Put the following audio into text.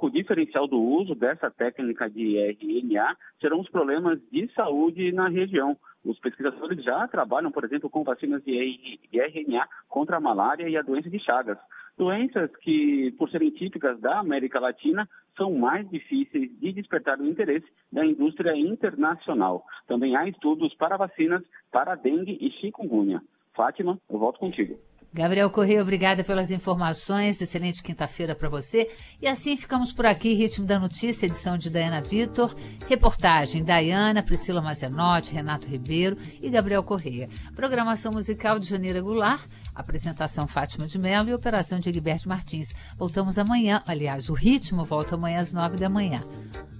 foco diferencial do uso dessa técnica de RNA serão os problemas de saúde na região. Os pesquisadores já trabalham, por exemplo, com vacinas de RNA contra a malária e a doença de Chagas. Doenças que, por serem típicas da América Latina, são mais difíceis de despertar o interesse da indústria internacional. Também há estudos para vacinas para dengue e chikungunya. Fátima, eu volto contigo. Gabriel Correia, obrigada pelas informações, excelente quinta-feira para você. E assim ficamos por aqui, Ritmo da Notícia, edição de Daiana Vitor, reportagem Daiana, Priscila Mazenotti, Renato Ribeiro e Gabriel Correia. Programação musical de Janeira Goulart, apresentação Fátima de Mello e operação de Egberto Martins. Voltamos amanhã, aliás, o Ritmo volta amanhã às 9 da manhã.